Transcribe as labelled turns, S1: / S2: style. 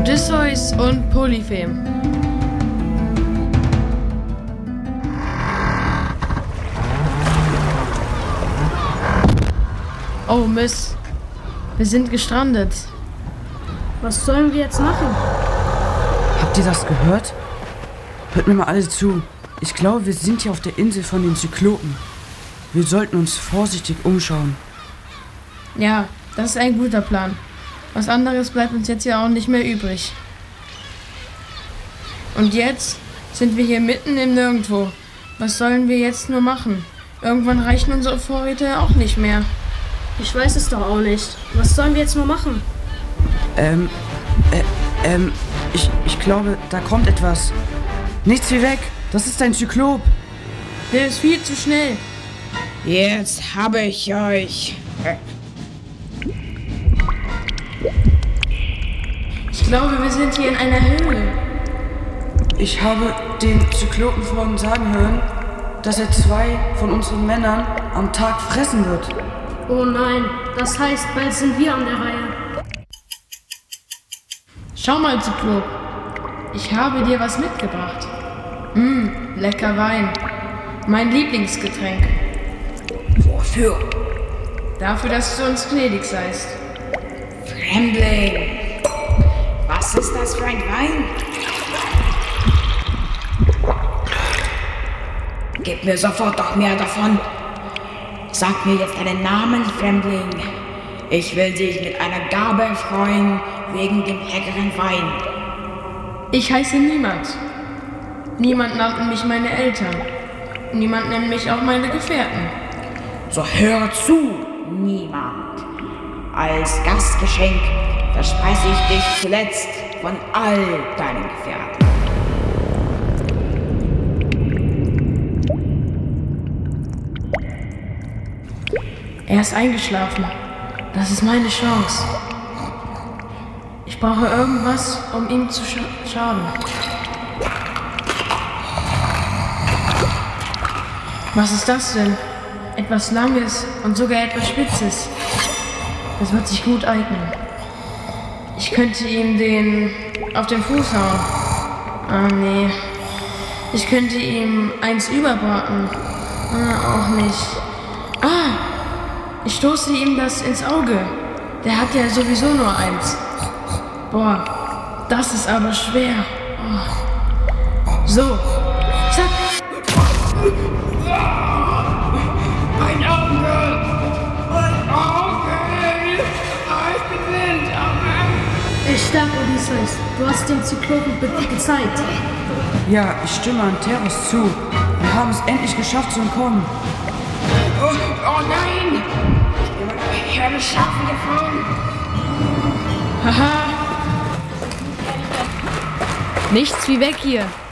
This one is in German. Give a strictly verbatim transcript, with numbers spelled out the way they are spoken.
S1: Odysseus und Polyphem. Oh Mist, wir sind gestrandet.
S2: Was sollen wir jetzt machen?
S3: Habt ihr das gehört? Hört mir mal alle zu. Ich glaube, wir sind hier auf der Insel von den Zyklopen. Wir sollten uns vorsichtig umschauen.
S1: Ja, das ist ein guter Plan. Was anderes bleibt uns jetzt ja auch nicht mehr übrig. Und jetzt sind wir hier mitten im Nirgendwo. Was sollen wir jetzt nur machen? Irgendwann reichen unsere Vorräte auch nicht mehr.
S2: Ich weiß es doch auch nicht. Was sollen wir jetzt nur machen?
S3: Ähm, äh, ähm, ich, ich glaube, da kommt etwas. Nichts wie weg. Das ist ein Zyklop.
S1: Der ist viel zu schnell.
S4: Jetzt habe ich euch.
S1: Ich glaube, wir sind hier in einer Höhle.
S3: Ich habe den Zyklopen vorhin sagen hören, dass er zwei von unseren Männern am Tag fressen wird.
S2: Oh nein, das heißt, bald sind wir an der Reihe.
S1: Schau mal, Zyklop. Ich habe dir was mitgebracht. Mmm, lecker Wein. Mein Lieblingsgetränk.
S4: Wofür?
S1: Dafür, dass du uns gnädig seist.
S4: Fremdling. Was ist das für ein Wein? Gib mir sofort doch mehr davon. Sag mir jetzt deinen Namen, Fremdling. Ich will dich mit einer Gabe freuen wegen dem leckeren Wein.
S1: Ich heiße Niemand. Niemand nannten mich meine Eltern. Niemand nennt mich auch meine Gefährten.
S4: So hör zu, Niemand. Als Gastgeschenk verspeise ich dich zuletzt von all deinen Gefährten.
S1: Er ist eingeschlafen. Das ist meine Chance. Ich brauche irgendwas, um ihm zu scha- schaden. Was ist das denn? Etwas Langes und sogar etwas Spitzes. Das wird sich gut eignen. Ich könnte ihm den auf den Fuß hauen. Ah, nee. Ich könnte ihm eins überbraten. Ah, auch nicht. Ah! Ich stoße ihm das ins Auge. Der hat ja sowieso nur eins. Boah, das ist aber schwer. Oh. So, zack.
S4: Mein Auge! Mein Auge! Ah, ich bin blind!
S2: Ich stark, Odysseus. Du hast dem Zyklopen be- gezeigt.
S3: Ja, ich stimme an Teros zu. Wir haben es endlich geschafft zu entkommen.
S4: Oh, oh nein! Ich bin meiner Herde Schafen gefallen.
S1: Haha. Nichts wie weg hier.